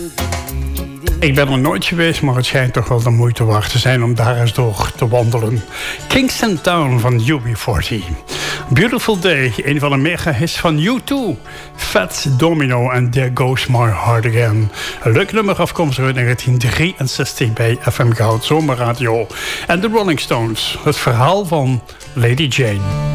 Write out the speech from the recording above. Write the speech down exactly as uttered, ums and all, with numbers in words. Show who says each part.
Speaker 1: Ik ben er nooit geweest, maar het schijnt toch wel de moeite waard te zijn om daar eens door te wandelen. Kingston Town van U B veertig. Beautiful Day, een van de mega-hits van U twee. Fats Domino en There Goes My Heart Again. Een leuk nummer afkomstig uit negentien drieënzestig bij F M Goud Zomerradio. En de Rolling Stones, het verhaal van Lady Jane.